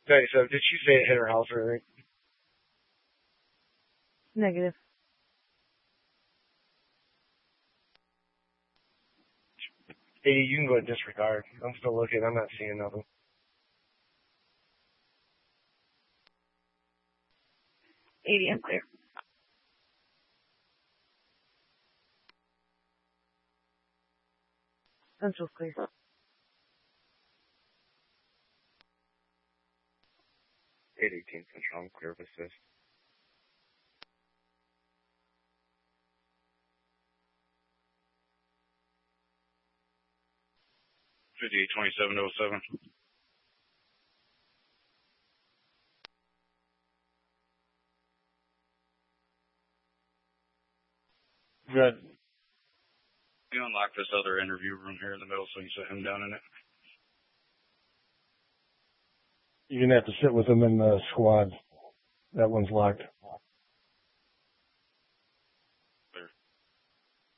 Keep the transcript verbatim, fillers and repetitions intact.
Okay, so did she say it hit her house or anything? Negative. Hey, you can go ahead and disregard. I'm still looking. I'm not seeing nothing. eighty, I'm clear. Central's clear. eight eighteen Central, I'm clear of assist. fifty-eight twenty-seven oh seven. Good. You unlock this other interview room here in the middle so you can sit him down in it. You're going to have to sit with him in the squad. That one's locked.